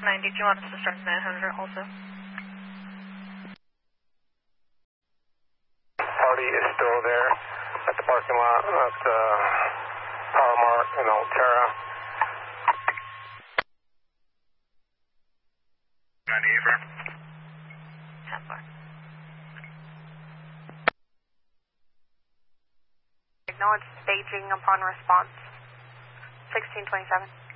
690, do you want us to start 900 also? Party is still there at the parking lot at Power Mart in Altera. 98 firm. 10-4. Acknowledge staging upon response. 1627.